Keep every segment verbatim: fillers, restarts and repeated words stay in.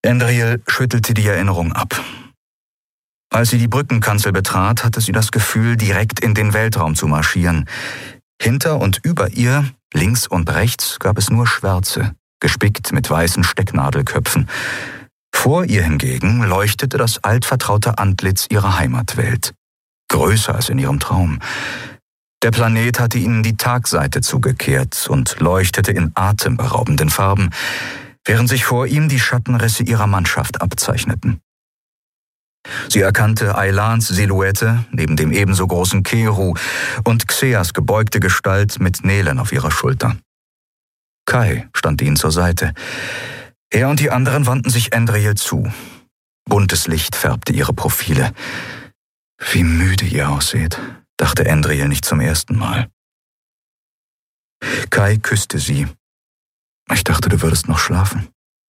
Andriel schüttelte die Erinnerung ab. Als sie die Brückenkanzel betrat, hatte sie das Gefühl, direkt in den Weltraum zu marschieren. Hinter und über ihr, links und rechts, gab es nur Schwärze, gespickt mit weißen Stecknadelköpfen. Vor ihr hingegen leuchtete das altvertraute Antlitz ihrer Heimatwelt, größer als in ihrem Traum. Der Planet hatte ihnen die Tagseite zugekehrt und leuchtete in atemberaubenden Farben, während sich vor ihm die Schattenrisse ihrer Mannschaft abzeichneten. Sie erkannte Aylans Silhouette neben dem ebenso großen Keru und Xeas gebeugte Gestalt mit Nelen auf ihrer Schulter. Kai stand ihnen zur Seite. Er und die anderen wandten sich Andriel zu. Buntes Licht färbte ihre Profile. Wie müde ihr ausseht, dachte Andriel nicht zum ersten Mal. Kai küsste sie. Ich dachte, du würdest noch schlafen.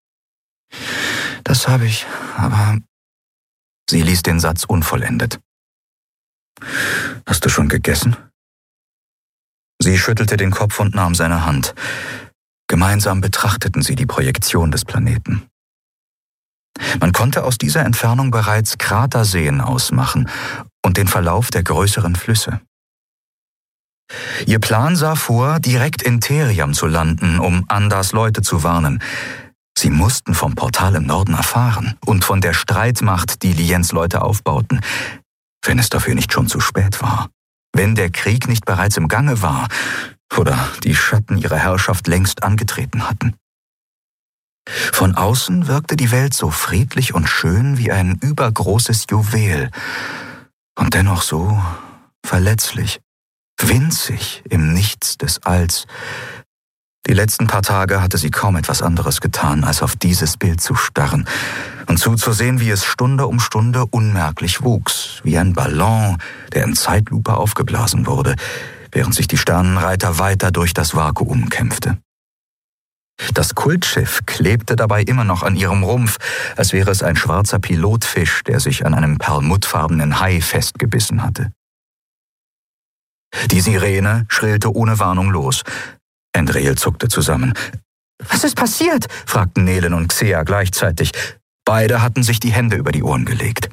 Das habe ich, aber... Sie ließ den Satz unvollendet. Hast du schon gegessen? Sie schüttelte den Kopf und nahm seine Hand. Gemeinsam betrachteten sie die Projektion des Planeten. Man konnte aus dieser Entfernung bereits Kraterseen ausmachen und den Verlauf der größeren Flüsse. Ihr Plan sah vor, direkt in Theriam zu landen, um Andars Leute zu warnen. Sie mussten vom Portal im Norden erfahren und von der Streitmacht, die Liens Leute aufbauten, wenn es dafür nicht schon zu spät war. Wenn der Krieg nicht bereits im Gange war oder die Schatten ihre Herrschaft längst angetreten hatten. Von außen wirkte die Welt so friedlich und schön wie ein übergroßes Juwel und dennoch so verletzlich, winzig im Nichts des Alls. Die letzten paar Tage hatte sie kaum etwas anderes getan, als auf dieses Bild zu starren und zuzusehen, wie es Stunde um Stunde unmerklich wuchs, wie ein Ballon, der in Zeitlupe aufgeblasen wurde, während sich die Sternenreiter weiter durch das Vakuum kämpfte. Das Kultschiff klebte dabei immer noch an ihrem Rumpf, als wäre es ein schwarzer Pilotfisch, der sich an einem perlmuttfarbenen Hai festgebissen hatte. Die Sirene schrillte ohne Warnung los. Andriel zuckte zusammen. »Was ist passiert?« fragten Nelen und Xea gleichzeitig. Beide hatten sich die Hände über die Ohren gelegt.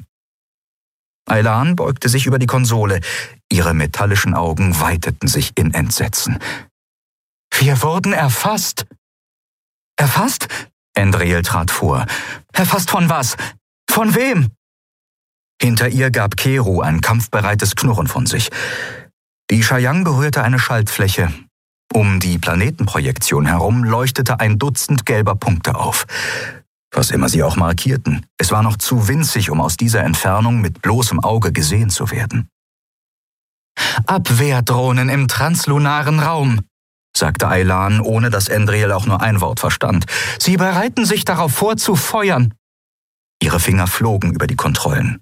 Aylan beugte sich über die Konsole. Ihre metallischen Augen weiteten sich in Entsetzen. »Wir wurden erfasst!« »Erfasst?« Andriel trat vor. »Erfasst von was? Von wem?« Hinter ihr gab Keru ein kampfbereites Knurren von sich. Die Shayang berührte eine Schaltfläche. Um die Planetenprojektion herum leuchtete ein Dutzend gelber Punkte auf. Was immer sie auch markierten, es war noch zu winzig, um aus dieser Entfernung mit bloßem Auge gesehen zu werden. »Abwehrdrohnen im translunaren Raum«, sagte Aylan, ohne dass Andriel auch nur ein Wort verstand. »Sie bereiten sich darauf vor, zu feuern.« Ihre Finger flogen über die Kontrollen.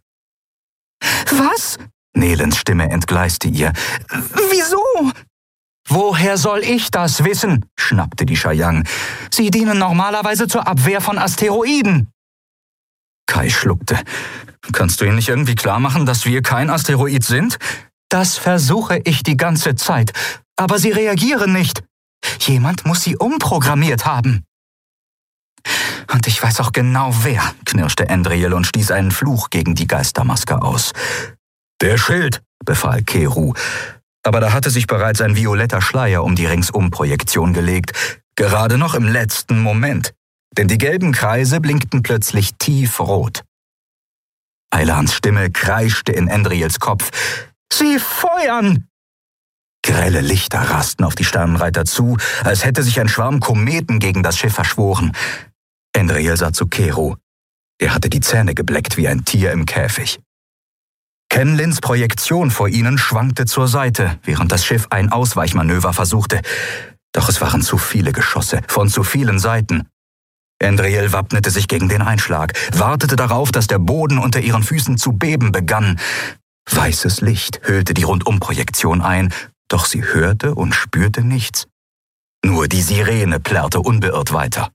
»Was?« Nelens Stimme entgleiste ihr. »Wieso?« »Woher soll ich das wissen?« schnappte die Shayang. »Sie dienen normalerweise zur Abwehr von Asteroiden.« Kai schluckte. »Kannst du ihnen nicht irgendwie klar machen, dass wir kein Asteroid sind?« »Das versuche ich die ganze Zeit, aber sie reagieren nicht. Jemand muss sie umprogrammiert haben.« »Und ich weiß auch genau wer«, knirschte Andriel und stieß einen Fluch gegen die Geistermaske aus. »Der Schild«, befahl Keru. Aber da hatte sich bereits ein violetter Schleier um die Ringsumprojektion gelegt, gerade noch im letzten Moment, denn die gelben Kreise blinkten plötzlich tiefrot. Aylans Stimme kreischte in Andriels Kopf. »Sie feuern!« Grelle Lichter rasten auf die Sternenreiter zu, als hätte sich ein Schwarm Kometen gegen das Schiff verschworen. Andriel sah zu Keru. Er hatte die Zähne gebleckt wie ein Tier im Käfig. Kenlins Projektion vor ihnen schwankte zur Seite, während das Schiff ein Ausweichmanöver versuchte. Doch es waren zu viele Geschosse, von zu vielen Seiten. Andriel wappnete sich gegen den Einschlag, wartete darauf, dass der Boden unter ihren Füßen zu beben begann. Weißes Licht hüllte die Rundumprojektion ein, doch sie hörte und spürte nichts. Nur die Sirene plärrte unbeirrt weiter.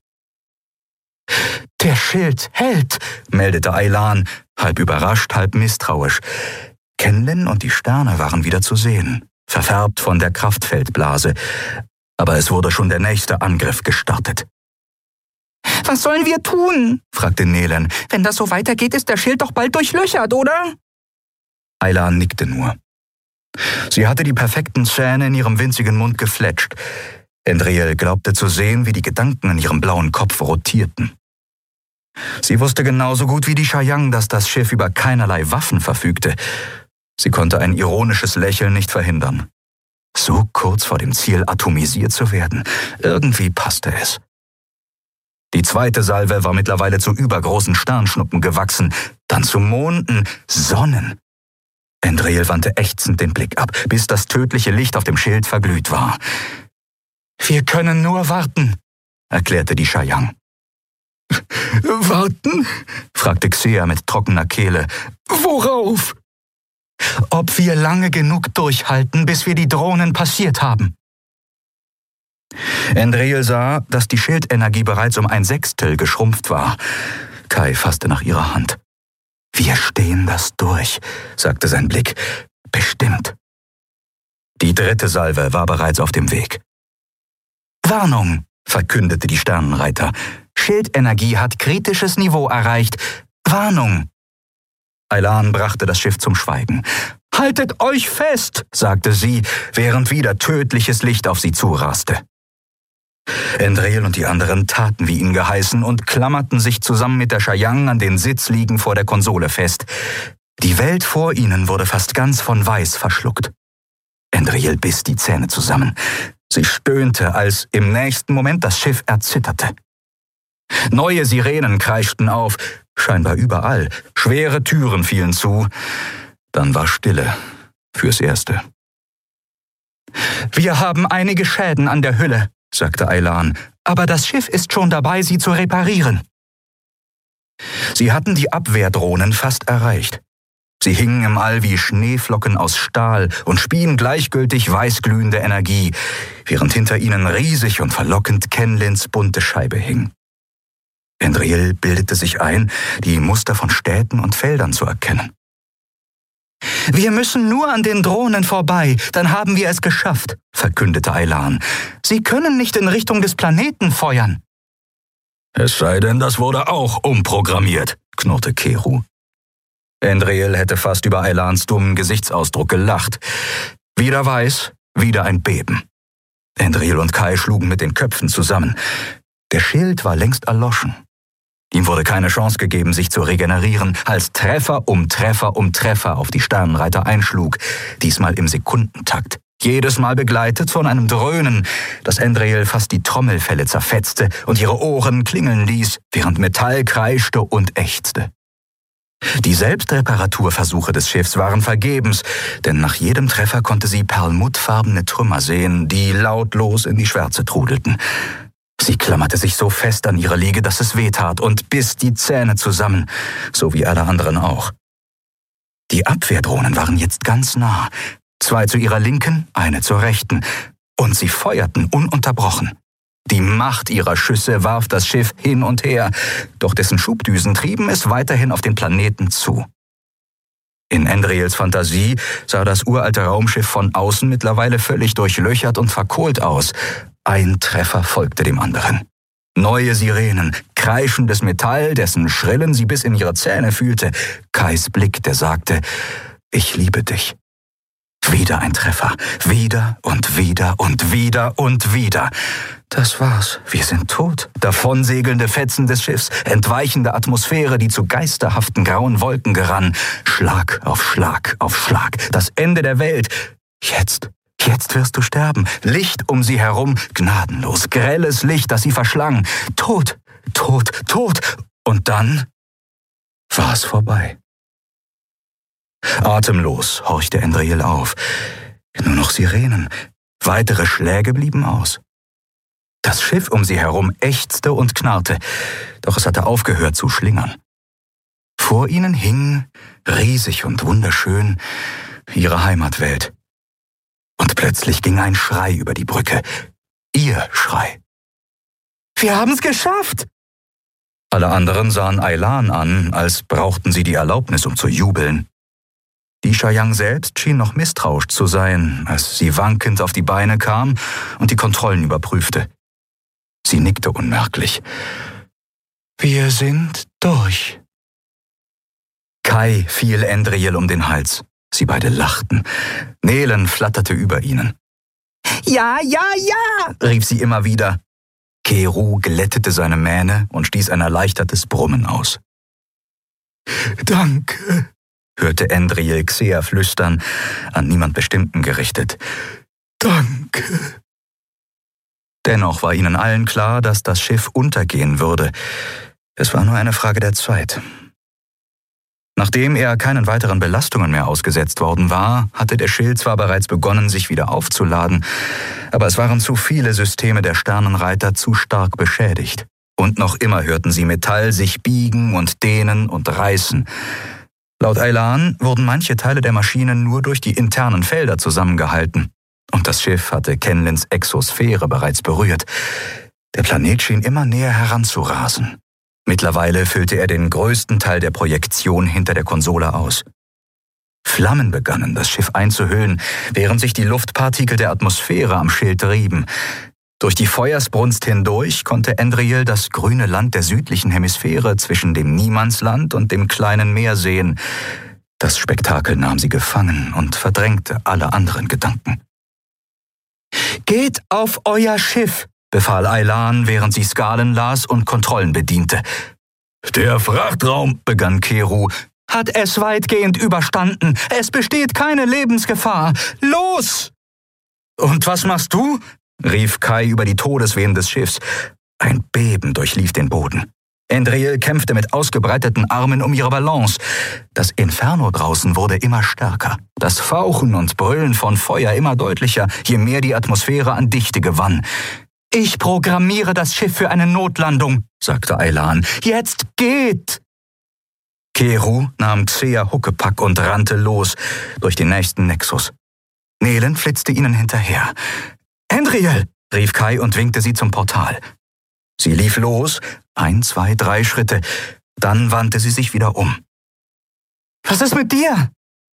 »Der Schild hält«, meldete Aylan, halb überrascht, halb misstrauisch. Kenlin und die Sterne waren wieder zu sehen, verfärbt von der Kraftfeldblase. Aber es wurde schon der nächste Angriff gestartet. Was sollen wir tun?« fragte Nehlen. »Wenn das so weitergeht, ist der Schild doch bald durchlöchert, oder?« Aylan nickte nur. Sie hatte die perfekten Zähne in ihrem winzigen Mund gefletscht. Endriel glaubte zu sehen, wie die Gedanken in ihrem blauen Kopf rotierten. Sie wusste genauso gut wie die Chayang, dass das Schiff über keinerlei Waffen verfügte. Sie konnte ein ironisches Lächeln nicht verhindern. So kurz vor dem Ziel atomisiert zu werden, irgendwie passte es. Die zweite Salve war mittlerweile zu übergroßen Sternschnuppen gewachsen, dann zu Monden, Sonnen. Endriel wandte ächzend den Blick ab, bis das tödliche Licht auf dem Schild verglüht war. »Wir können nur warten«, erklärte die Chayang. »Warten?« fragte Xea mit trockener Kehle. »Worauf?« »Ob wir lange genug durchhalten, bis wir die Drohnen passiert haben.« Endriel sah, dass die Schildenergie bereits um ein Sechstel geschrumpft war. Kai fasste nach ihrer Hand. »Wir stehen das durch«, sagte sein Blick. »Bestimmt.« Die dritte Salve war bereits auf dem Weg. »Warnung«, verkündete die Sternenreiter. »Schildenergie hat kritisches Niveau erreicht. Warnung!« Aylan brachte das Schiff zum Schweigen. »Haltet euch fest«, sagte sie, während wieder tödliches Licht auf sie zuraste. Endriel und die anderen taten wie ihnen geheißen und klammerten sich zusammen mit der Chayang an den Sitzliegen vor der Konsole fest. Die Welt vor ihnen wurde fast ganz von Weiß verschluckt. Endriel biss die Zähne zusammen. Sie stöhnte, als im nächsten Moment das Schiff erzitterte. Neue Sirenen kreischten auf, scheinbar überall. Schwere Türen fielen zu. Dann war Stille, fürs Erste. »Wir haben einige Schäden an der Hülle«, sagte Aylan, »aber das Schiff ist schon dabei, sie zu reparieren.« Sie hatten die Abwehrdrohnen fast erreicht. Sie hingen im All wie Schneeflocken aus Stahl und spien gleichgültig weißglühende Energie, während hinter ihnen riesig und verlockend Kenlins bunte Scheibe hing. Endriel bildete sich ein, die Muster von Städten und Feldern zu erkennen. »Wir müssen nur an den Drohnen vorbei, dann haben wir es geschafft«, verkündete Aylan. »Sie können nicht in Richtung des Planeten feuern.« »Es sei denn, das wurde auch umprogrammiert«, knurrte Keru. Endriel hätte fast über Aylans dummen Gesichtsausdruck gelacht. Wieder Weiß, wieder ein Beben. Endriel und Kai schlugen mit den Köpfen zusammen. Der Schild war längst erloschen. Ihm wurde keine Chance gegeben, sich zu regenerieren, als Treffer um Treffer um Treffer auf die Sternenreiter einschlug, diesmal im Sekundentakt. Jedes Mal begleitet von einem Dröhnen, das Endriel fast die Trommelfelle zerfetzte und ihre Ohren klingeln ließ, während Metall kreischte und ächzte. Die Selbstreparaturversuche des Schiffs waren vergebens, denn nach jedem Treffer konnte sie perlmuttfarbene Trümmer sehen, die lautlos in die Schwärze trudelten. Sie klammerte sich so fest an ihre Liege, dass es wehtat und biss die Zähne zusammen, so wie alle anderen auch. Die Abwehrdrohnen waren jetzt ganz nah, zwei zu ihrer Linken, eine zur rechten, und sie feuerten ununterbrochen. Die Macht ihrer Schüsse warf das Schiff hin und her, doch dessen Schubdüsen trieben es weiterhin auf den Planeten zu. In Endriels Fantasie sah das uralte Raumschiff von außen mittlerweile völlig durchlöchert und verkohlt aus. Ein Treffer folgte dem anderen. Neue Sirenen, kreischendes Metall, dessen Schrillen sie bis in ihre Zähne fühlte. Kais Blick, der sagte, »Ich liebe dich.« Wieder ein Treffer, wieder und wieder und wieder und wieder. Das war's, wir sind tot. Davonsegelnde Fetzen des Schiffs, entweichende Atmosphäre, die zu geisterhaften grauen Wolken gerann. Schlag auf Schlag auf Schlag, das Ende der Welt. Jetzt, jetzt wirst du sterben. Licht um sie herum, gnadenlos, grelles Licht, das sie verschlang. Tod, Tod, Tod. Und dann war es vorbei. Atemlos horchte Endriel auf. Nur noch Sirenen. Weitere Schläge blieben aus. Das Schiff um sie herum ächzte und knarrte, doch es hatte aufgehört zu schlingern. Vor ihnen hing, riesig und wunderschön, ihre Heimatwelt. Und plötzlich ging ein Schrei über die Brücke. Ihr Schrei. »Wir haben's geschafft!« Alle anderen sahen Aylan an, als brauchten sie die Erlaubnis, um zu jubeln. Die Chayang selbst schien noch misstrauisch zu sein, als sie wankend auf die Beine kam und die Kontrollen überprüfte. Sie nickte unmerklich. Wir sind durch. Kai fiel Endriel um den Hals. Sie beide lachten. Nelen flatterte über ihnen. »Ja, ja, ja«, rief sie immer wieder. Keru glättete seine Mähne und stieß ein erleichtertes Brummen aus. »Danke«, hörte Endriel Xea flüstern, an niemand Bestimmten gerichtet. »Danke.« Dennoch war ihnen allen klar, dass das Schiff untergehen würde. Es war nur eine Frage der Zeit. Nachdem er keinen weiteren Belastungen mehr ausgesetzt worden war, hatte der Schild zwar bereits begonnen, sich wieder aufzuladen, aber es waren zu viele Systeme der Sternenreiter zu stark beschädigt. Und noch immer hörten sie Metall sich biegen und dehnen und reißen. Laut Aylan wurden manche Teile der Maschinen nur durch die internen Felder zusammengehalten. Und das Schiff hatte Kenlins Exosphäre bereits berührt. Der Planet schien immer näher heranzurasen. Mittlerweile füllte er den größten Teil der Projektion hinter der Konsole aus. Flammen begannen, das Schiff einzuhüllen, während sich die Luftpartikel der Atmosphäre am Schild rieben. Durch die Feuersbrunst hindurch konnte Endriel das grüne Land der südlichen Hemisphäre zwischen dem Niemandsland und dem kleinen Meer sehen. Das Spektakel nahm sie gefangen und verdrängte alle anderen Gedanken. »Geht auf euer Schiff«, befahl Aylan, während sie Skalen las und Kontrollen bediente. »Der Frachtraum«, begann Keru, »hat es weitgehend überstanden. Es besteht keine Lebensgefahr. Los!« »Und was machst du?«, rief Kai über die Todeswehen des Schiffs. Ein Beben durchlief den Boden. Endriel kämpfte mit ausgebreiteten Armen um ihre Balance. Das Inferno draußen wurde immer stärker. Das Fauchen und Brüllen von Feuer immer deutlicher, je mehr die Atmosphäre an Dichte gewann. »Ich programmiere das Schiff für eine Notlandung«, sagte Aylan. »Jetzt geht!« Keru nahm Xea Huckepack und rannte los durch den nächsten Nexus. Nelen flitzte ihnen hinterher. »Endriel«, rief Kai und winkte sie zum Portal. Sie lief los, ein, zwei, drei Schritte. Dann wandte sie sich wieder um. »Was ist mit dir?«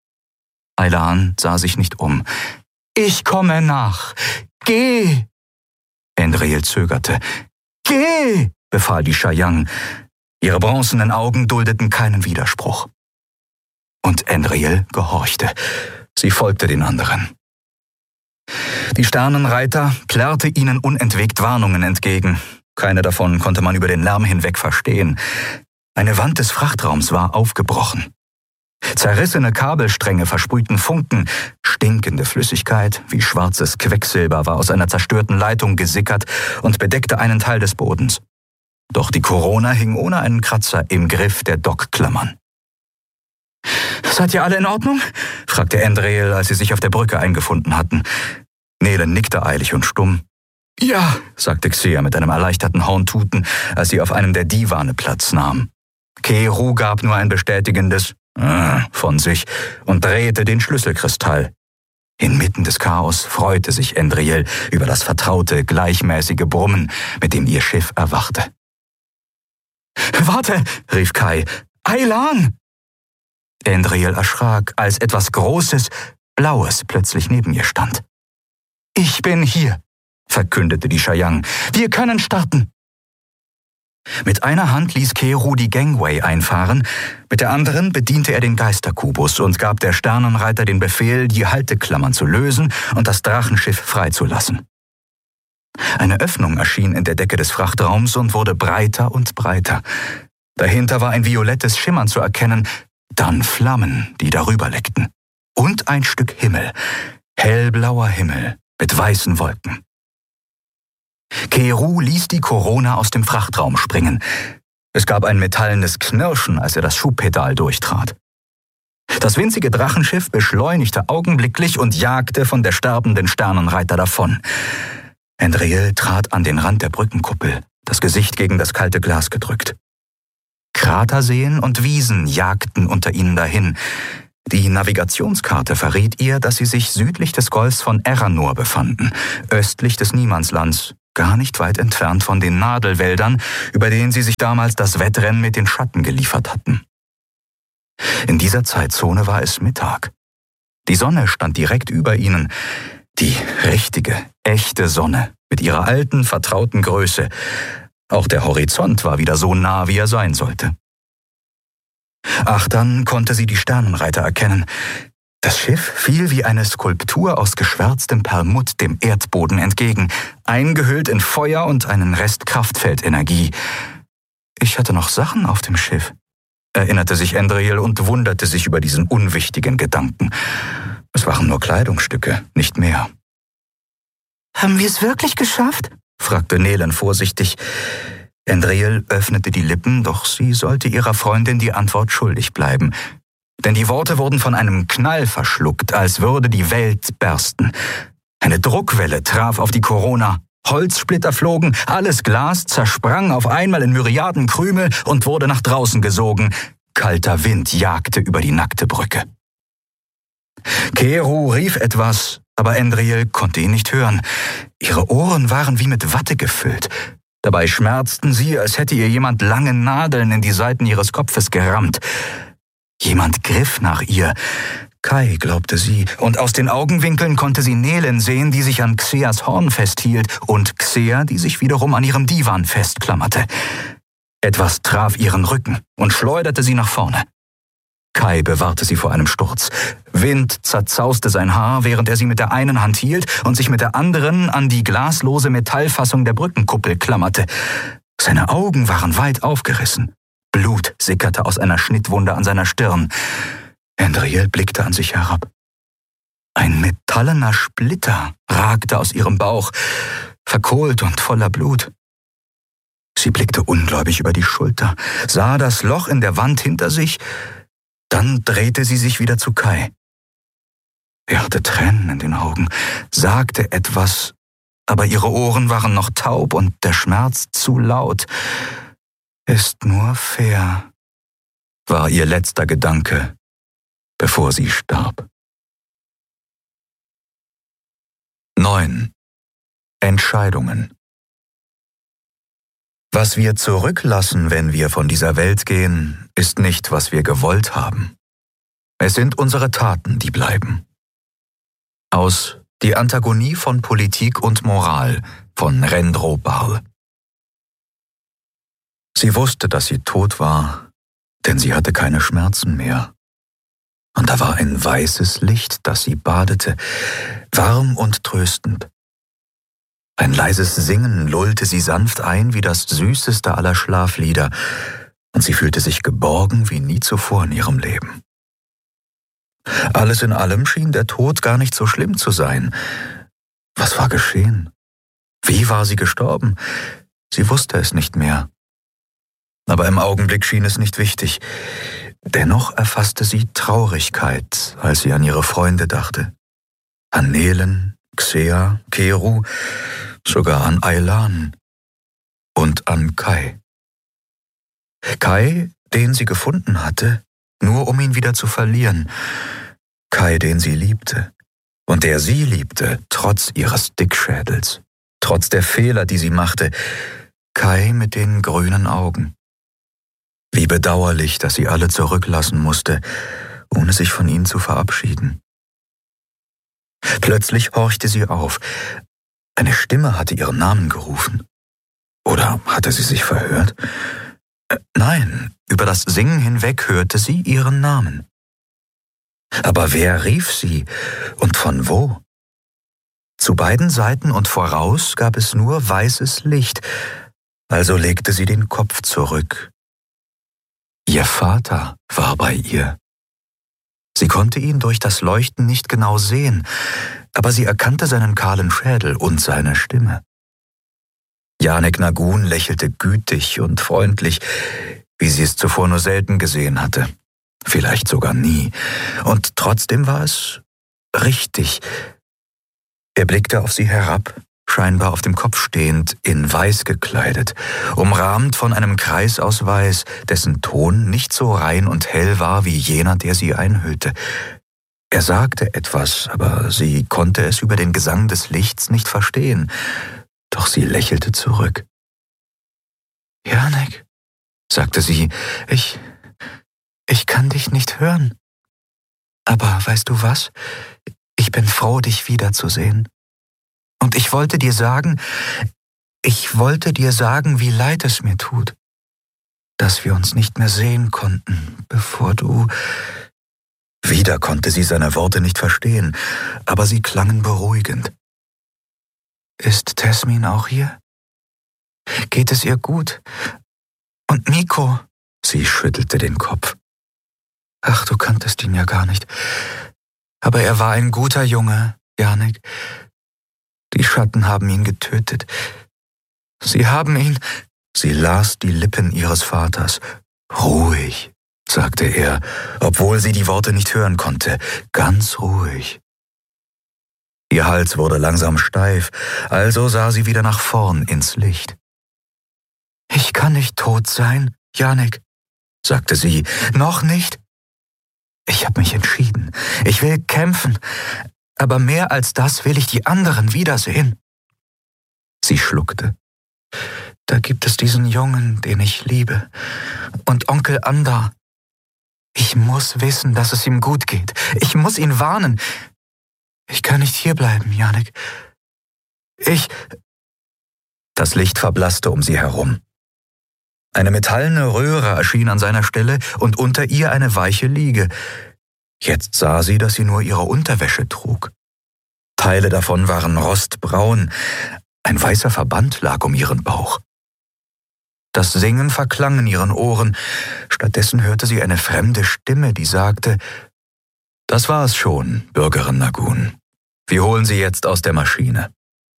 Aylan sah sich nicht um. »Ich komme nach. Geh!« Endriel zögerte. »Geh!« befahl die Shayang. Ihre bronzenen Augen duldeten keinen Widerspruch. Und Endriel gehorchte. Sie folgte den anderen. Die Sternenreiter plärrte ihnen unentwegt Warnungen entgegen. Keine davon konnte man über den Lärm hinweg verstehen. Eine Wand des Frachtraums war aufgebrochen. Zerrissene Kabelstränge versprühten Funken. Stinkende Flüssigkeit wie schwarzes Quecksilber war aus einer zerstörten Leitung gesickert und bedeckte einen Teil des Bodens. Doch die Corona hing ohne einen Kratzer im Griff der Dockklammern. »Seid ihr alle in Ordnung?« fragte Endriel, als sie sich auf der Brücke eingefunden hatten. Nelen nickte eilig und stumm. »Ja«, sagte Xea mit einem erleichterten Horntuten, als sie auf einem der Divane Platz nahm. Keru gab nur ein bestätigendes äh, von sich und drehte den Schlüsselkristall. Inmitten des Chaos freute sich Endriel über das vertraute, gleichmäßige Brummen, mit dem ihr Schiff erwachte. »Warte«, rief Kai, »Aylan!« Endriel erschrak, als etwas Großes, Blaues plötzlich neben ihr stand. »Ich bin hier«, verkündete die Shayang. »Wir können starten.« Mit einer Hand ließ Keru die Gangway einfahren, mit der anderen bediente er den Geisterkubus und gab der Sternenreiter den Befehl, die Halteklammern zu lösen und das Drachenschiff freizulassen. Eine Öffnung erschien in der Decke des Frachtraums und wurde breiter und breiter. Dahinter war ein violettes Schimmern zu erkennen, dann Flammen, die darüber leckten. Und ein Stück Himmel, hellblauer Himmel mit weißen Wolken. Keru ließ die Corona aus dem Frachtraum springen. Es gab ein metallenes Knirschen, als er das Schubpedal durchtrat. Das winzige Drachenschiff beschleunigte augenblicklich und jagte von der sterbenden Sternenreiter davon. Endriel trat an den Rand der Brückenkuppel, das Gesicht gegen das kalte Glas gedrückt. Kraterseen und Wiesen jagten unter ihnen dahin. Die Navigationskarte verriet ihr, dass sie sich südlich des Golfs von Eranor befanden, östlich des Niemandslands, gar nicht weit entfernt von den Nadelwäldern, über denen sie sich damals das Wettrennen mit den Schatten geliefert hatten. In dieser Zeitzone war es Mittag. Die Sonne stand direkt über ihnen, die richtige, echte Sonne mit ihrer alten, vertrauten Größe. Auch der Horizont war wieder so nah, wie er sein sollte. Ach, dann konnte sie die Sternenreiter erkennen. Das Schiff fiel wie eine Skulptur aus geschwärztem Perlmutt dem Erdboden entgegen, eingehüllt in Feuer und einen Rest Kraftfeldenergie. Ich hatte noch Sachen auf dem Schiff, erinnerte sich Andriel und wunderte sich über diesen unwichtigen Gedanken. Es waren nur Kleidungsstücke, nicht mehr. »Haben wir es wirklich geschafft?« fragte Nelen vorsichtig. Andriel öffnete die Lippen, doch sie sollte ihrer Freundin die Antwort schuldig bleiben. Denn die Worte wurden von einem Knall verschluckt, als würde die Welt bersten. Eine Druckwelle traf auf die Corona. Holzsplitter flogen, alles Glas zersprang auf einmal in Myriaden Krümel und wurde nach draußen gesogen. Kalter Wind jagte über die nackte Brücke. Keru rief etwas, aber Andriel konnte ihn nicht hören. Ihre Ohren waren wie mit Watte gefüllt. Dabei schmerzten sie, als hätte ihr jemand lange Nadeln in die Seiten ihres Kopfes gerammt. Jemand griff nach ihr. Kai, glaubte sie, und aus den Augenwinkeln konnte sie Nelen sehen, die sich an Xeas Horn festhielt, und Xea, die sich wiederum an ihrem Divan festklammerte. Etwas traf ihren Rücken und schleuderte sie nach vorne. Kai bewahrte sie vor einem Sturz. Wind zerzauste sein Haar, während er sie mit der einen Hand hielt und sich mit der anderen an die glaslose Metallfassung der Brückenkuppel klammerte. Seine Augen waren weit aufgerissen. Blut sickerte aus einer Schnittwunde an seiner Stirn. Andriel blickte an sich herab. Ein metallener Splitter ragte aus ihrem Bauch, verkohlt und voller Blut. Sie blickte ungläubig über die Schulter, sah das Loch in der Wand hinter sich, dann drehte sie sich wieder zu Kai. Er hatte Tränen in den Augen, sagte etwas, aber ihre Ohren waren noch taub und der Schmerz zu laut. Ist nur fair, war ihr letzter Gedanke, bevor sie starb. neun. Entscheidungen. Was wir zurücklassen, wenn wir von dieser Welt gehen, ist nicht, was wir gewollt haben. Es sind unsere Taten, die bleiben. Aus Die Antagonie von Politik und Moral von Rendro Barl. Sie wusste, dass sie tot war, denn sie hatte keine Schmerzen mehr. Und da war ein weißes Licht, das sie badete, warm und tröstend. Ein leises Singen lullte sie sanft ein wie das süßeste aller Schlaflieder, und sie fühlte sich geborgen wie nie zuvor in ihrem Leben. Alles in allem schien der Tod gar nicht so schlimm zu sein. Was war geschehen? Wie war sie gestorben? Sie wusste es nicht mehr. Aber im Augenblick schien es nicht wichtig. Dennoch erfasste sie Traurigkeit, als sie an ihre Freunde dachte. An Nelen, Xea, Keru, sogar an Aylan und an Kai. Kai, den sie gefunden hatte, nur um ihn wieder zu verlieren. Kai, den sie liebte und der sie liebte, trotz ihres Dickschädels, trotz der Fehler, die sie machte. Kai mit den grünen Augen. Wie bedauerlich, dass sie alle zurücklassen musste, ohne sich von ihnen zu verabschieden. Plötzlich horchte sie auf. Eine Stimme hatte ihren Namen gerufen. Oder hatte sie sich verhört? Äh, nein, über das Singen hinweg hörte sie ihren Namen. Aber wer rief sie und von wo? Zu beiden Seiten und voraus gab es nur weißes Licht, also legte sie den Kopf zurück. Ihr Vater war bei ihr. Sie konnte ihn durch das Leuchten nicht genau sehen, aber sie erkannte seinen kahlen Schädel und seine Stimme. Janek Nagun lächelte gütig und freundlich, wie sie es zuvor nur selten gesehen hatte, vielleicht sogar nie, und trotzdem war es richtig. Er blickte auf sie herab, scheinbar auf dem Kopf stehend, in Weiß gekleidet, umrahmt von einem Kreis aus Weiß, dessen Ton nicht so rein und hell war wie jener, der sie einhüllte. Er sagte etwas, aber sie konnte es über den Gesang des Lichts nicht verstehen, doch sie lächelte zurück. »Janek«, sagte sie, ich, ich kann dich nicht hören. Aber weißt du was? Ich bin froh, dich wiederzusehen. Und ich wollte dir sagen, Ich wollte dir sagen, wie leid es mir tut, dass wir uns nicht mehr sehen konnten, bevor du... Wieder konnte sie seine Worte nicht verstehen, aber sie klangen beruhigend. Ist Tesmin auch hier? Geht es ihr gut? Und Miko? Sie schüttelte den Kopf. Ach, du kanntest ihn ja gar nicht. Aber er war ein guter Junge, Janek. Die Schatten haben ihn getötet. Sie haben ihn... Sie las die Lippen ihres Vaters. Ruhig, sagte er, obwohl sie die Worte nicht hören konnte. Ganz ruhig. Ihr Hals wurde langsam steif, also sah sie wieder nach vorn ins Licht. Ich kann nicht tot sein, Janek, sagte sie. Noch nicht? Ich habe mich entschieden. Ich will kämpfen. Aber mehr als das will ich die anderen wiedersehen. Sie schluckte. Da gibt es diesen Jungen, den ich liebe. Und Onkel Andar. Ich muss wissen, dass es ihm gut geht. Ich muss ihn warnen. Ich kann nicht hierbleiben, Janek. Ich... Das Licht verblasste um sie herum. Eine metallene Röhre erschien an seiner Stelle und unter ihr eine weiche Liege. Jetzt sah sie, dass sie nur ihre Unterwäsche trug. Teile davon waren rostbraun. Ein weißer Verband lag um ihren Bauch. Das Singen verklang in ihren Ohren. Stattdessen hörte sie eine fremde Stimme, die sagte: »Das war's schon, Bürgerin Nagun. Wir holen Sie jetzt aus der Maschine.«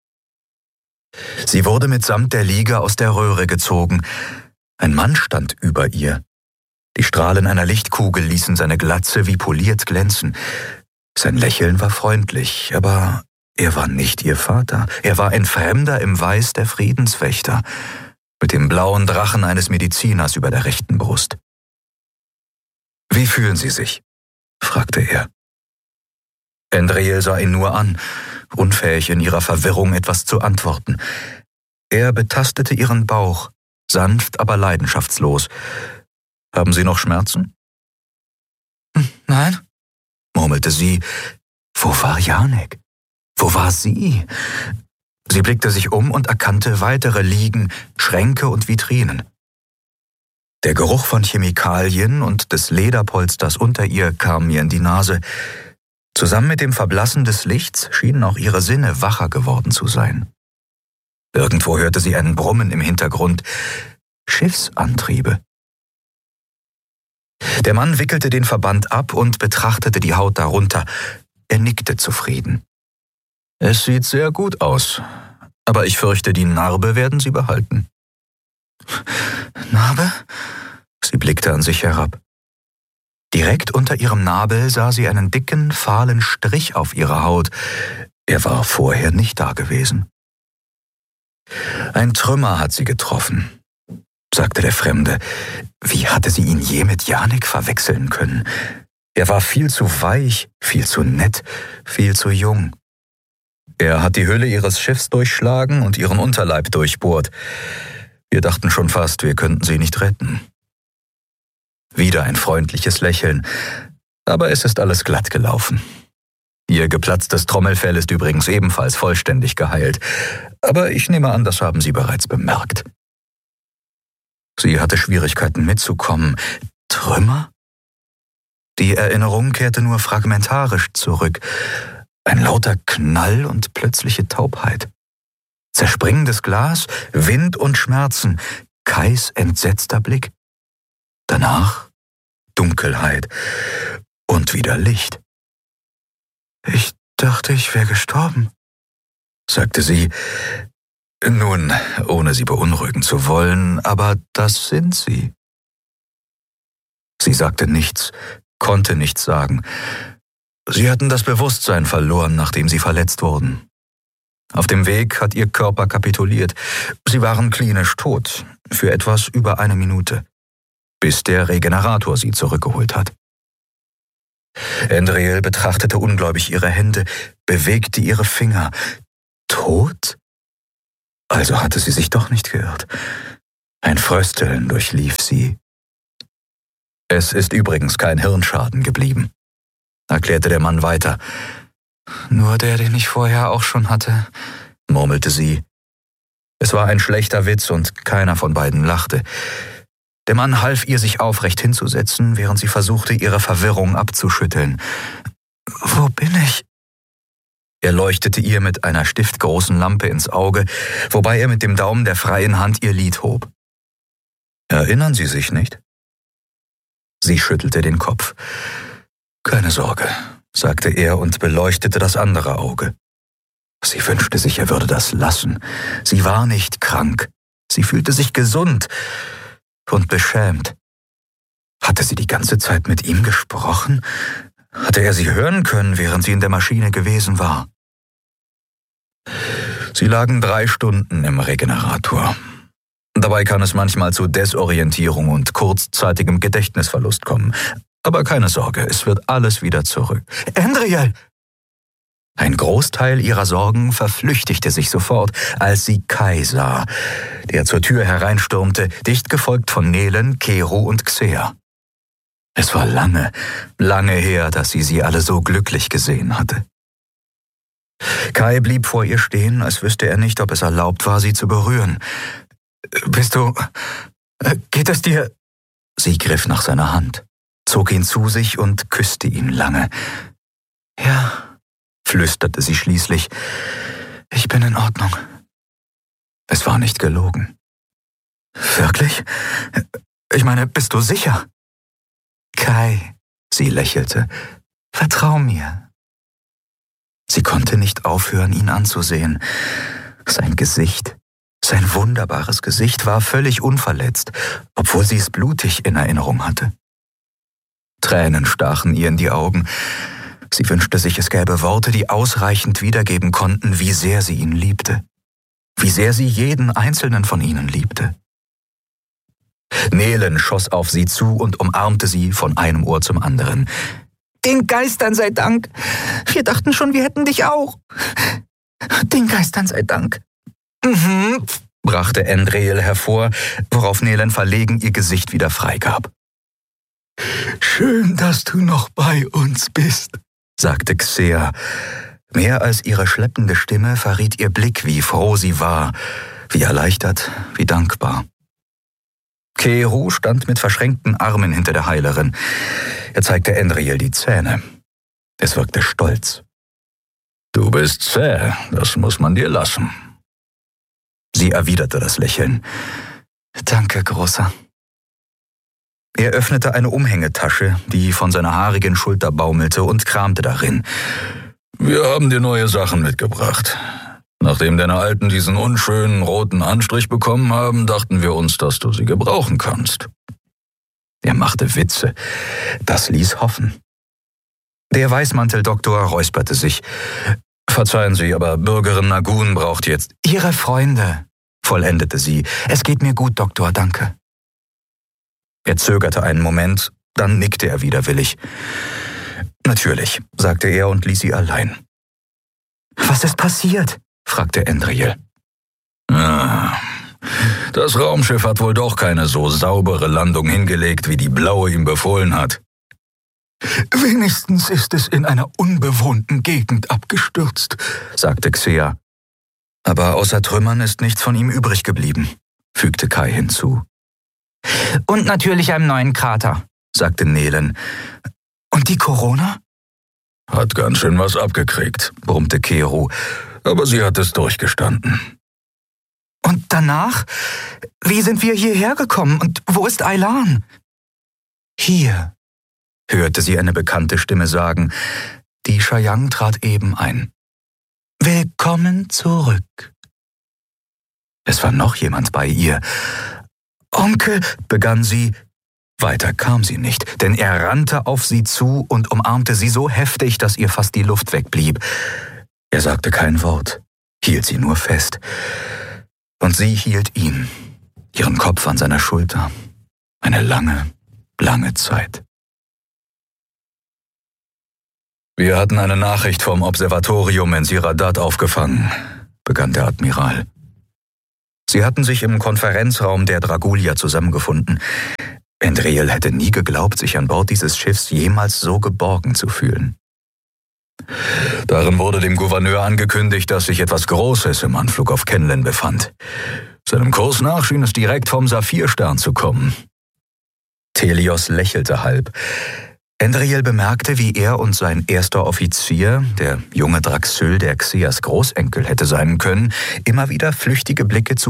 Sie wurde mitsamt der Liege aus der Röhre gezogen. Ein Mann stand über ihr. Die Strahlen einer Lichtkugel ließen seine Glatze wie poliert glänzen. Sein Lächeln war freundlich, aber er war nicht ihr Vater. Er war ein Fremder im Weiß der Friedenswächter, mit dem blauen Drachen eines Mediziners über der rechten Brust. »Wie fühlen Sie sich?« fragte er. Endriel sah ihn nur an, unfähig in ihrer Verwirrung etwas zu antworten. Er betastete ihren Bauch, sanft, aber leidenschaftslos. »Haben Sie noch Schmerzen?« »Nein«, murmelte sie. Wo war Janek? Wo war sie? Sie blickte sich um und erkannte weitere Liegen, Schränke und Vitrinen. Der Geruch von Chemikalien und des Lederpolsters unter ihr kam ihr in die Nase. Zusammen mit dem Verblassen des Lichts schienen auch ihre Sinne wacher geworden zu sein. Irgendwo hörte sie einen Brummen im Hintergrund. Schiffsantriebe. Der Mann wickelte den Verband ab und betrachtete die Haut darunter. Er nickte zufrieden. »Es sieht sehr gut aus, aber ich fürchte, die Narbe werden Sie behalten.« »Narbe?« Sie blickte an sich herab. Direkt unter ihrem Nabel sah sie einen dicken, fahlen Strich auf ihrer Haut. Er war vorher nicht dagewesen. »Ein Trümmer hat sie getroffen«, sagte der Fremde. Wie hatte sie ihn je mit Janek verwechseln können? Er war viel zu weich, viel zu nett, viel zu jung. Er hat die Hülle ihres Schiffs durchschlagen und ihren Unterleib durchbohrt. Wir dachten schon fast, wir könnten sie nicht retten. Wieder ein freundliches Lächeln, aber es ist alles glatt gelaufen. Ihr geplatztes Trommelfell ist übrigens ebenfalls vollständig geheilt, aber ich nehme an, das haben Sie bereits bemerkt. Sie hatte Schwierigkeiten mitzukommen. Trümmer? Die Erinnerung kehrte nur fragmentarisch zurück. Ein lauter Knall und plötzliche Taubheit. Zerspringendes Glas, Wind und Schmerzen, Kais entsetzter Blick. Danach Dunkelheit und wieder Licht. »Ich dachte, ich wäre gestorben«, sagte sie. Nun, ohne sie beunruhigen zu wollen, aber das sind Sie. Sie sagte nichts, konnte nichts sagen. Sie hatten das Bewusstsein verloren, nachdem sie verletzt wurden. Auf dem Weg hat ihr Körper kapituliert. Sie waren klinisch tot, für etwas über eine Minute, bis der Regenerator sie zurückgeholt hat. Endriel betrachtete ungläubig ihre Hände, bewegte ihre Finger. Tot? Also hatte sie sich doch nicht geirrt. Ein Frösteln durchlief sie. »Es ist übrigens kein Hirnschaden geblieben«, erklärte der Mann weiter. »Nur der, den ich vorher auch schon hatte«, murmelte sie. Es war ein schlechter Witz und keiner von beiden lachte. Der Mann half ihr, sich aufrecht hinzusetzen, während sie versuchte, ihre Verwirrung abzuschütteln. »Wo bin ich?« Er leuchtete ihr mit einer stiftgroßen Lampe ins Auge, wobei er mit dem Daumen der freien Hand ihr Lid hob. »Erinnern Sie sich nicht?« Sie schüttelte den Kopf. »Keine Sorge«, sagte er und beleuchtete das andere Auge. Sie wünschte sich, er würde das lassen. Sie war nicht krank. Sie fühlte sich gesund und beschämt. Hatte sie die ganze Zeit mit ihm gesprochen? Hatte er sie hören können, während sie in der Maschine gewesen war? Sie lagen drei Stunden im Regenerator. Dabei kann es manchmal zu Desorientierung und kurzzeitigem Gedächtnisverlust kommen. Aber keine Sorge, es wird alles wieder zurück. »Andriel!« Ein Großteil ihrer Sorgen verflüchtigte sich sofort, als sie Kai sah, der zur Tür hereinstürmte, dicht gefolgt von Nelen, Kero und Xea. Es war lange, lange her, dass sie sie alle so glücklich gesehen hatte. Kai blieb vor ihr stehen, als wüsste er nicht, ob es erlaubt war, sie zu berühren. »Bist du... geht es dir...« Sie griff nach seiner Hand, zog ihn zu sich und küsste ihn lange. »Ja«, flüsterte sie schließlich, »ich bin in Ordnung.« Es war nicht gelogen. »Wirklich? Ich meine, bist du sicher?« »Kai«, sie lächelte, »vertrau mir.« Sie konnte nicht aufhören, ihn anzusehen. Sein Gesicht, sein wunderbares Gesicht war völlig unverletzt, obwohl sie es blutig in Erinnerung hatte. Tränen stachen ihr in die Augen. Sie wünschte sich, es gäbe Worte, die ausreichend wiedergeben konnten, wie sehr sie ihn liebte. Wie sehr sie jeden einzelnen von ihnen liebte. Nelen schoss auf sie zu und umarmte sie von einem Ohr zum anderen. »Den Geistern sei Dank! Wir dachten schon, wir hätten dich auch! Den Geistern sei Dank!« »Mhm«, brachte Andriel hervor, worauf Nelen verlegen ihr Gesicht wieder freigab. »Schön, dass du noch bei uns bist«, sagte Xea. Mehr als ihre schleppende Stimme verriet ihr Blick, wie froh sie war, wie erleichtert, wie dankbar. Kero stand mit verschränkten Armen hinter der Heilerin. Er zeigte Andriel die Zähne. Es wirkte stolz. »Du bist zäh, das muss man dir lassen.« Sie erwiderte das Lächeln. »Danke, Großer.« Er öffnete eine Umhängetasche, die von seiner haarigen Schulter baumelte, und kramte darin. »Wir haben dir neue Sachen mitgebracht. Nachdem deine Alten diesen unschönen roten Anstrich bekommen haben, dachten wir uns, dass du sie gebrauchen kannst.« Er machte Witze. Das ließ hoffen. Der Weißmanteldoktor räusperte sich. »Verzeihen Sie, aber Bürgerin Nagun braucht jetzt...« »Ihre Freunde«, vollendete sie. »Es geht mir gut, Doktor, danke.« Er zögerte einen Moment, dann nickte er widerwillig. »Natürlich«, sagte er und ließ sie allein. »Was ist passiert?« fragte Andriel. Ah, das Raumschiff hat wohl doch keine so saubere Landung hingelegt, wie die Blaue ihm befohlen hat. »Wenigstens ist es in einer unbewohnten Gegend abgestürzt«, sagte Xea. »Aber außer Trümmern ist nichts von ihm übrig geblieben«, fügte Kai hinzu. »Und natürlich einem neuen Krater«, sagte Nelen. »Und die Corona?« »Hat ganz schön was abgekriegt«, brummte Kero, »aber sie hat es durchgestanden.« »Und danach? Wie sind wir hierher gekommen und wo ist Aylan?« »Hier«, hörte sie eine bekannte Stimme sagen. Die Chayang trat eben ein. »Willkommen zurück.« Es war noch jemand bei ihr. »Onkel«, begann sie. Weiter kam sie nicht, denn er rannte auf sie zu und umarmte sie so heftig, dass ihr fast die Luft wegblieb. Er sagte kein Wort, hielt sie nur fest. Und sie hielt ihn, ihren Kopf an seiner Schulter. Eine lange, lange Zeit. »Wir hatten eine Nachricht vom Observatorium in Siradat aufgefangen«, begann der Admiral. Sie hatten sich im Konferenzraum der Dragulia zusammengefunden. Andriel hätte nie geglaubt, sich an Bord dieses Schiffs jemals so geborgen zu fühlen. Darin wurde dem Gouverneur angekündigt, dass sich etwas Großes im Anflug auf Kenlen befand. Seinem Kurs nach schien es direkt vom Saphirstern zu kommen. Thelios lächelte halb. Endriel bemerkte, wie er und sein erster Offizier, der junge Draxyl, der Xeas Großenkel hätte sein können, immer wieder flüchtige Blicke zu